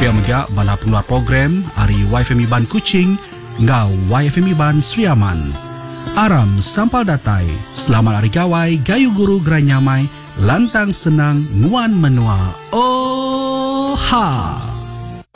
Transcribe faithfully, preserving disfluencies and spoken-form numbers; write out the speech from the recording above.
Pia megak bala pengeluar program Ari Y F M Iban Kuching ngau Y F M Iban Sriaman. Aram sampal datai. Selamat hari gawai gayu guru geranyamai lantang senang nguan menua. Oh ha.